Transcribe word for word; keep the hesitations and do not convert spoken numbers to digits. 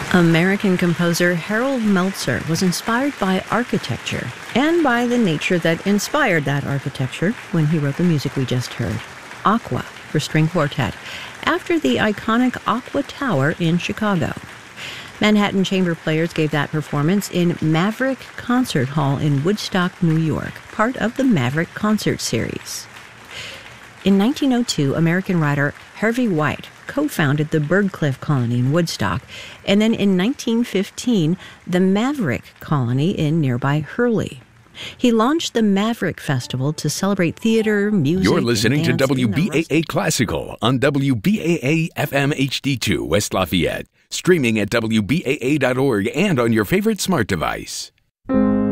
American composer Harold Meltzer was inspired by architecture and by the nature that inspired that architecture when he wrote the music we just heard, Aqua for string quartet, after the iconic Aqua Tower in Chicago. Manhattan Chamber Players gave that performance in Maverick Concert Hall in Woodstock, New York, part of the Maverick Concert Series. In nineteen oh two, American writer Harvey White co-founded the Birdcliff Colony in Woodstock, and then in nineteen fifteen, the Maverick Colony in nearby Hurley. He launched the Maverick Festival to celebrate theater, music, You're listening to and dance W B A A in the Classical on W B A A F M H D two West Lafayette, streaming at W B A A dot org and on your favorite smart device.